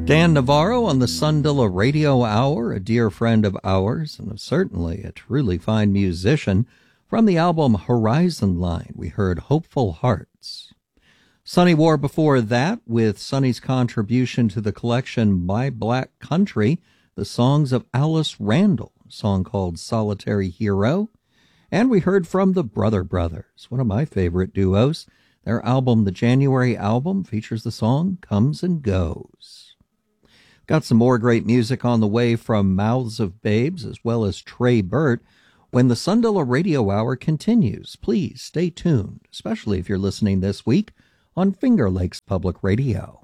Dan Navarro on the Sundilla Radio Hour, a dear friend of ours, and certainly a truly fine musician. From the album Horizon Line, we heard Hopeful Hearts. Sonny War before that, with Sonny's contribution to the collection My Black Country, the songs of Alice Randall, a song called Solitary Hero. And we heard from the Brother Brothers, one of my favorite duos. Their album, the January album, features the song Comes and Goes. Got some more great music on the way from Mouths of Babes, as well as Trey Burt. When the Sundilla Radio Hour continues, please stay tuned, especially if you're listening this week on Finger Lakes Public Radio.